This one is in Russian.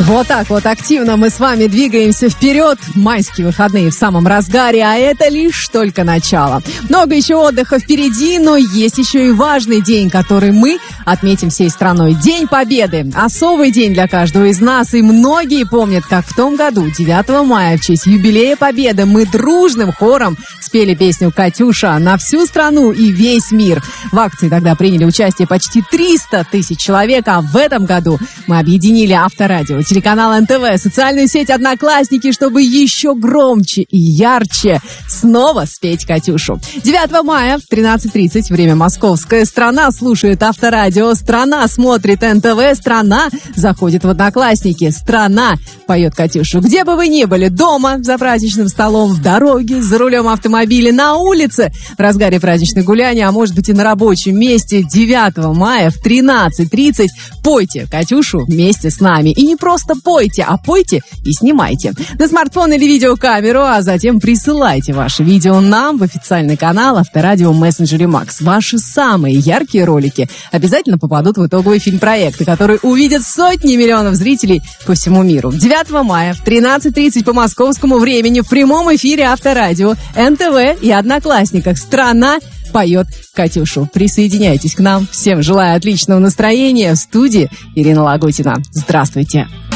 Вот так вот активно мы с вами двигаемся вперед. Майские выходные в самом разгаре, а это лишь только начало. Много еще отдыха впереди, но есть еще и важный день, который мы отметим всей страной. День Победы. Особый день для каждого из нас, и многие помнят, как в том году, 9 мая, в честь юбилея Победы, мы дружным хором спели песню «Катюша» на всю страну и весь мир. В акции тогда приняли участие почти 300 тысяч человек, а в этом году мы объединили Авторадио, телеканал НТВ, социальную сеть «Одноклассники», чтобы еще громче и ярче снова спеть «Катюшу». 9 мая в 13:30, время московское, страна слушает Авторадио, страна смотрит НТВ, страна заходит в «Одноклассники», страна поет «Катюшу». Где бы вы ни были, дома, за праздничным столом, в дороге, за рулем автомобиля, на улице, в разгаре праздничных гуляний, а может быть и на рабочем месте, 9 мая в 13:30 пойте «Катюшу» вместе с нами. И не просто пойте, а пойте и снимайте на смартфон или видеокамеру, а затем присылайте ваши видео нам в официальный канал Авторадио в мессенджере Макс. Ваши самые яркие ролики обязательно попадут в итоговый фильм проекта, который увидят сотни миллионов зрителей по всему миру. 9 мая в 13:30 по московскому времени в прямом эфире Авторадио, НТВ и Одноклассниках страна поет «Катюшу». Присоединяйтесь к нам. Всем желаю отличного настроения. В студии Ирина Лагутина. Здравствуйте.